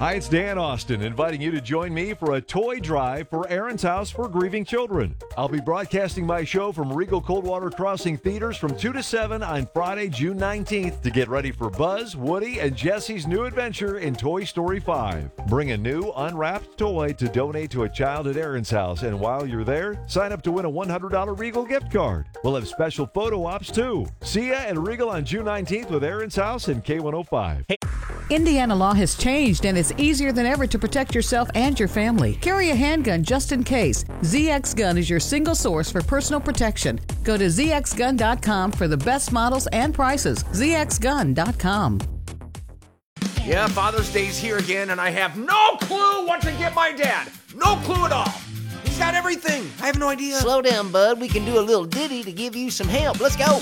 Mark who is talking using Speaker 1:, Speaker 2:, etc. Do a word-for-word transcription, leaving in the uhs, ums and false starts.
Speaker 1: Hi, it's Dan Austin, inviting you to join me for a toy drive for Aaron's House for Grieving Children. I'll be broadcasting my show from Regal Coldwater Crossing Theaters from two to seven on Friday, June nineteenth to get ready for Buzz, Woody, and Jesse's new adventure in Toy Story five. Bring a new, unwrapped toy to donate to a child at Aaron's House, and while you're there, sign up to win a one hundred dollars Regal gift card. We'll have special photo ops, too. See ya at Regal on June nineteenth with Aaron's House and K one oh five.
Speaker 2: Hey. Indiana law has changed, and it's easier than ever to protect yourself and your family. Carry a handgun just in case. Z X Gun is your single source for personal protection. Go to z x gun dot com for the best models and prices. z x gun dot com.
Speaker 3: Yeah, Father's Day's here again, and I have no clue what to get my dad. No clue at all. He's got everything. I have no idea.
Speaker 4: Slow down, bud. We can do a little ditty to give you some help. Let's go.